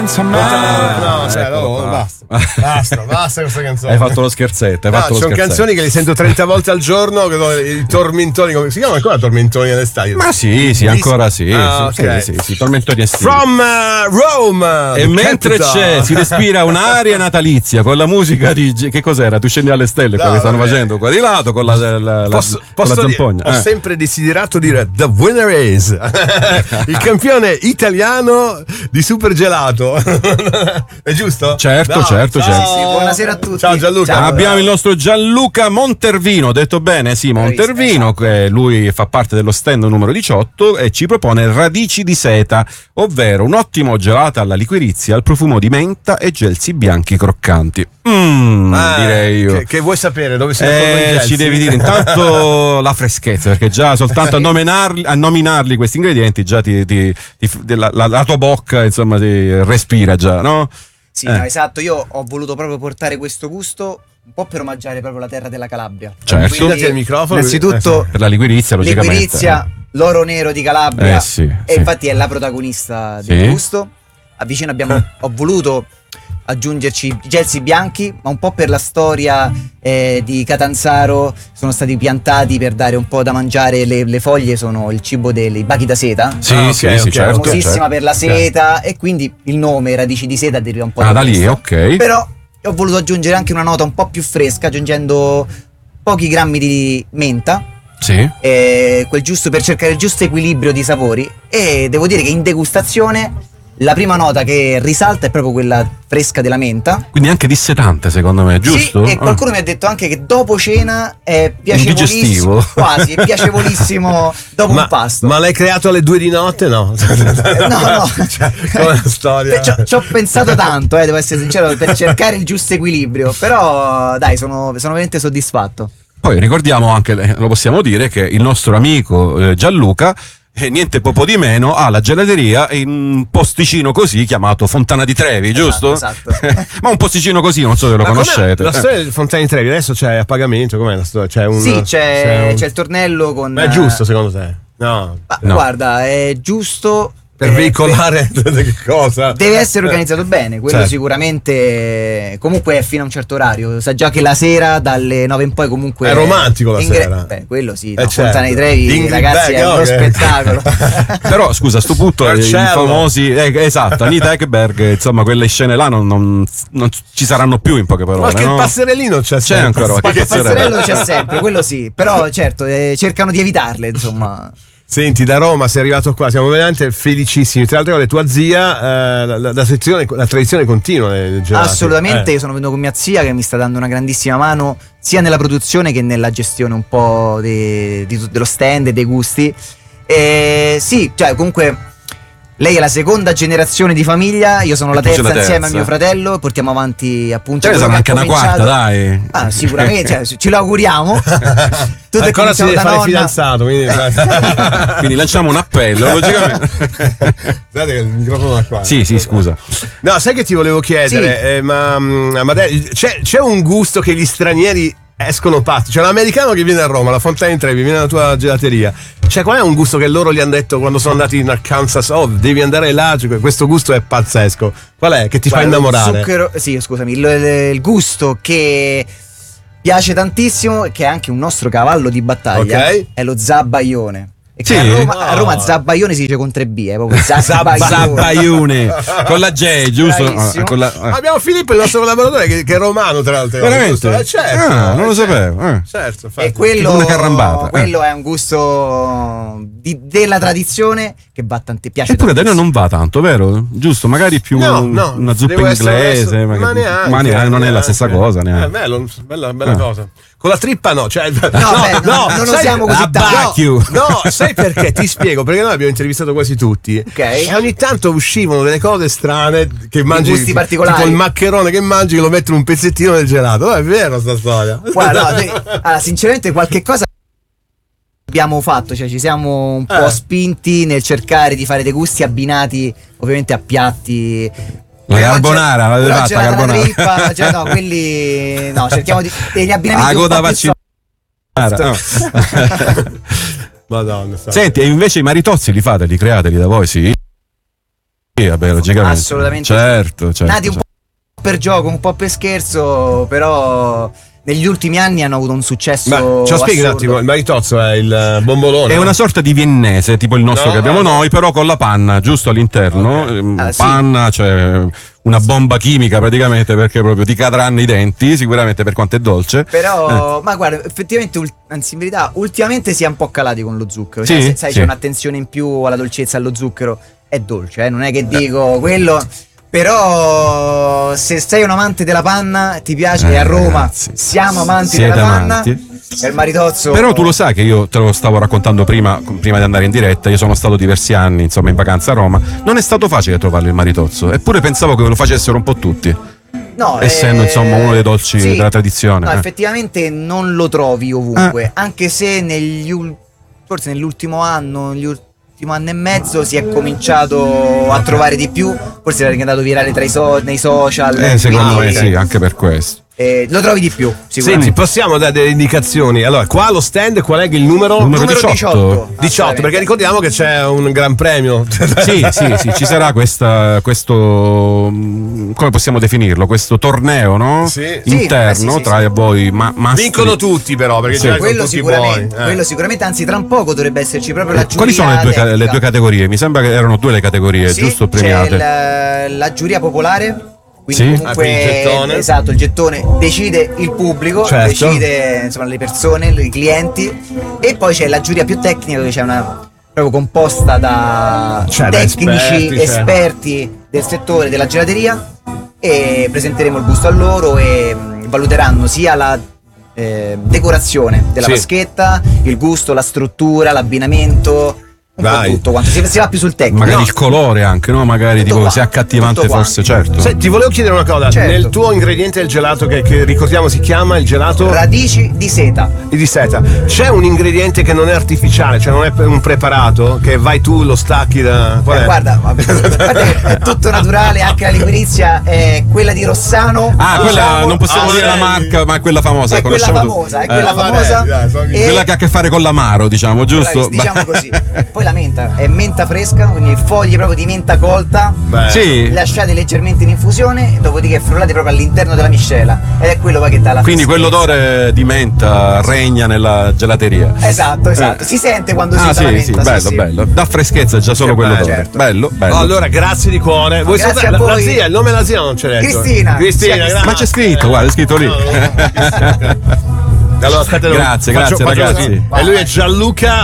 Basta questa canzone. Hai fatto lo scherzetto. Sono canzoni che le sento 30 volte al giorno. I tormentoni, come si chiamano ancora tormentoni all'estate? Ma sì, ancora sì. Okay. Sì, tormentoni estivi. From Rome. E mentre si respira un'aria natalizia con la musica di che cos'era? Tu scendi alle stelle, quello che stanno facendo qua di lato con la zampogna. Ho sempre desiderato dire The winner is il campione italiano di super gelato. È giusto? Certo. Sì, buonasera a tutti. Ciao Gianluca. Abbiamo il nostro Gianluca Montervino, detto bene? Sì, Montervino, che lui fa parte dello stand numero 18 e ci propone radici di seta, ovvero un ottimo gelato alla liquirizia al profumo di menta e gelsi bianchi croccanti. Direi io. Che vuoi sapere dove si mettono ci devi dire intanto la freschezza, perché già soltanto a nominarli questi ingredienti già la tua bocca insomma ti respira già, no? Sì, no, esatto, io ho voluto proprio portare questo gusto un po' per omaggiare proprio la terra della Calabria. Certo. Quindi il microfono. Innanzitutto per la liquirizia, logicamente. Liquirizia, l'oro nero di Calabria. Sì. Infatti è la protagonista del gusto. A vicino ho voluto aggiungerci i gelsi bianchi, ma un po' per la storia di Catanzaro sono stati piantati per dare un po' da mangiare. Le foglie sono il cibo dei bachi da seta. Sì, certo. Famosissima per la seta, e quindi il nome radici di seta deriva un po' da lì, ok. Però ho voluto aggiungere anche una nota un po' più fresca, aggiungendo pochi grammi di menta. Sì. Quel giusto per cercare il giusto equilibrio di sapori, e devo dire che in degustazione la prima nota che risalta è proprio quella fresca della menta. Quindi anche dissetante, secondo me, giusto? Sì, e qualcuno mi ha detto anche che dopo cena è piacevolissimo. Quasi, è piacevolissimo dopo un pasto. Ma l'hai creato alle 2 di notte? No. No. Come la storia. Ci ho pensato tanto, devo essere sincero, per cercare il giusto equilibrio. Però dai, sono veramente soddisfatto. Poi ricordiamo anche, lo possiamo dire, che il nostro amico Gianluca, niente poco di meno, ha la gelateria in un posticino così chiamato Fontana di Trevi, giusto? Esatto. Ma un posticino così, non so se lo conoscete. La storia del Fontana di Trevi adesso c'è a pagamento, com'è la storia? C'è il tornello con... Ma è giusto secondo te? No. Guarda, è giusto... Per veicolare che cosa? Deve essere organizzato bene, quello certo. Sicuramente. Comunque è fino a un certo orario. Sa già che la sera dalle 9 in poi comunque è romantico la sera. Quello sì, certo. Fontana di Trevi, ragazzi, è uno spettacolo. Però scusa, a sto punto i famosi esatto, Anita Ekberg, insomma, quelle scene là non ci saranno più, in poche parole. Qualche passerellino c'è sempre. Ancora qualche passerello c'è sempre, quello sì. Però certo, cercano di evitarle, insomma. Senti, da Roma sei arrivato qua, siamo veramente felicissimi. Tra l'altro, tua zia, la tradizione continua del gelato. Assolutamente, io sono venuto con mia zia che mi sta dando una grandissima mano sia nella produzione che nella gestione un po' dello stand e dei gusti. Sì, cioè comunque lei è la seconda generazione di famiglia, io sono la terza insieme a mio fratello, portiamo avanti appunto. Cioè, sarà anche una quarta, dai. Sicuramente, ce lo auguriamo. Tutto ancora si deve fare fidanzato, quindi lanciamo un appello, logicamente. Guardate che il microfono è qua. Sì, scusa. No, sai che ti volevo chiedere? Sì. Ma c'è un gusto che gli stranieri escono pazzi. C'è un americano che viene a Roma, la Fontana di Trevi, viene alla tua gelateria. Cioè, qual è un gusto che loro gli hanno detto quando sono andati in Arkansas? Oh, devi andare là, questo gusto è pazzesco. Qual è che ti fa innamorare? Il gusto che piace tantissimo, che è anche un nostro cavallo di battaglia, è lo zabaione. Sì. A Roma Zabaione si dice con 3B, proprio Zabaione con la J, giusto? Abbiamo Filippo, il nostro collaboratore, che è romano, tra l'altro. Veramente? Certo. Non lo sapevo. Certo, e quello è un gusto della tradizione che va piace. Eppure da noi non va tanto, vero? Giusto, magari più una zuppa inglese, ma neanche, non è la stessa cosa. Bella cosa. Con la trippa no, non usiamo così tanto. No, sai perché? Ti spiego, perché noi abbiamo intervistato quasi tutti. Okay. E ogni tanto uscivano delle cose strane che mangi, gusti particolari. Tipo il maccherone che mangi che lo mettono un pezzettino del gelato. È vero sta storia. Guarda, allora, sinceramente qualche cosa abbiamo fatto, cioè ci siamo un po' spinti nel cercare di fare dei gusti abbinati ovviamente a piatti. La carbonara, l'avete fatta carbonara? Trippa, cioè no, quelli no, cerchiamo degli abbinamenti un po' più Madonna. Senti, e invece i maritozzi li fate, li create lì da voi, sì? Sì, vabbè, logicamente. Assolutamente. Certo. Nati un po' per gioco, un po' per scherzo, però negli ultimi anni hanno avuto un successo. Ma ce lo spieghi un assurdo. attimo, il maritozzo è il bombolone. È una sorta di viennese, tipo il nostro No, che abbiamo no. noi, però con la panna, giusto all'interno. Ah, sì. Panna, cioè una bomba chimica praticamente, perché proprio ti cadranno i denti, sicuramente per quanto è dolce. Però, ma guarda, effettivamente, anzi in verità, ultimamente si è un po' calati con lo zucchero. Sì, Cioè, sai, sì. c'è un'attenzione in più alla dolcezza, allo zucchero. È dolce, non è che dico quello. Però se sei un amante della panna, ti piace, e a Roma ragazzi, siamo amanti siete della panna, amanti. e il maritozzo. Però tu lo sai che io te lo stavo raccontando prima di andare in diretta. Io sono stato diversi anni, insomma, in vacanza a Roma. Non è stato facile trovare il maritozzo, eppure pensavo che lo facessero un po' tutti. No, essendo, insomma, uno dei dolci sì. della tradizione. No, effettivamente non lo trovi ovunque, anche se forse nell'ultimo anno, negli ultimo anno e mezzo si è cominciato a trovare di più, forse era andato virale nei social. Secondo quindi, me sì, anche per questo. lo trovi di più, Senti, sicuramente. possiamo dare delle indicazioni? Allora, qua lo stand, qual è il numero? Numero Numero 18. 18, perché ricordiamo che c'è un gran premio. Sì, ci sarà questo, come possiamo definirlo? Questo torneo, no? Sì. Interno Sì, tra voi, mastri. Vincono tutti però, perché Sì. già sono Quello tutti sicuramente, buoni. quello sicuramente, anzi tra un poco dovrebbe esserci proprio la giuria Quali sono le tecnica. due categorie? Mi sembra che erano due le categorie, Sì, giusto? Premiate. c'è la giuria popolare. Quindi Sì. comunque Apri il gettone. esatto, il gettone decide il pubblico, Certo. decide insomma le persone, i clienti, e poi c'è la giuria più tecnica, che c'è una proprio composta da Cioè, da tecnici, esperti, cioè. esperti del settore della gelateria, e presenteremo il gusto a loro e valuteranno sia la decorazione della Sì. vaschetta, il gusto, la struttura, l'abbinamento, un po' Dai. tutto quanto. Si va più sul tecnico. Magari No. il colore anche, no? Magari Tutto tipo qua, se è accattivante tutto qua. forse, certo. Ti volevo chiedere una cosa, Certo. nel tuo ingrediente del gelato che ricordiamo si chiama il gelato Radici di seta. di seta, c'è un ingrediente che non è artificiale, cioè non è un preparato, che vai tu, lo stacchi da... qual è? Guarda, vabbè, è tutto naturale, anche la liquirizia è quella di Rossano. Ah, quella diciamo, non possiamo dire la marca, ma è quella famosa. è quella conosciamo tutti. famosa, è quella vabbè, famosa. dai, sono- e- Quella che ha a che fare con l'amaro, diciamo, giusto? diciamo così. Poi la menta è menta fresca, quindi foglie proprio di menta colta. Beh, Sì. Lasciate leggermente in infusione, dopodiché frullate proprio all'interno della miscela. Ed è quello poi che dà la Quindi freschezza. quell'odore di menta regna nella gelateria. Esatto. Si sente quando si Ah, usa la sì, menta. bello, sì. bello. Dà freschezza già solo Che quell'odore. bello, certo. Bello. Oh, allora, grazie di cuore. Vuoi Grazie salutare a la voi. zia? Il nome della zia non c'è detto. Cristina. Cristina, Zia grazie. Ma c'è scritto, guarda, è scritto lì. Allora, aspetta, Grazie, faccio ragazzi. così. E lui è Gianluca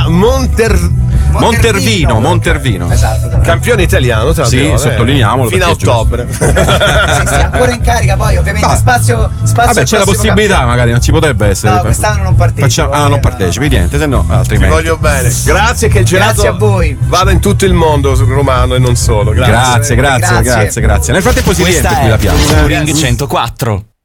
Montervino. Esatto. campione italiano, tra Sì, l'altro, sottolineiamolo, fino a perché è giusto. ottobre. Sì, ancora in carica, poi ovviamente No. spazio Vabbè, al c'è la prossimo possibilità, campione. magari non ci potrebbe essere. No, quest'anno non partecipo. Non partecipi, niente, se no, Ti altrimenti. voglio bene. Grazie che il gelato Grazie a voi. vada in tutto il mondo romano e non solo. Grazie. Grazie. Nel frattempo si riempie Questa qui la è piazza. Touring 104.